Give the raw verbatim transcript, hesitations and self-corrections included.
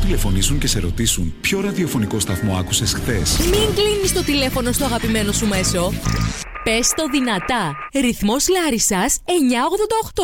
τηλεφωνήσουν και σε ρωτήσουν ποιο ραδιοφωνικό σταθμό άκουσες χθες. Μην κλείνεις το τηλέφωνο στο αγαπημένο σου μέσο. Πες το δυνατά. Ρυθμός Λάρισσας εννιακόσια ογδόντα οκτώ.